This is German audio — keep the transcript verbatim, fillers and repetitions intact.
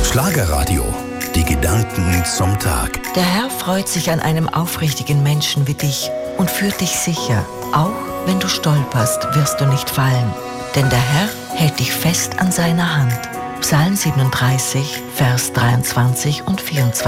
Schlagerradio. Die Gedanken zum Tag. Der Herr freut sich an einem aufrichtigen Menschen wie dich und führt dich sicher. Auch wenn du stolperst, wirst du nicht fallen. Denn der Herr hält dich fest an seiner Hand. Psalm siebenunddreißig, Vers dreiundzwanzig und vierundzwanzig.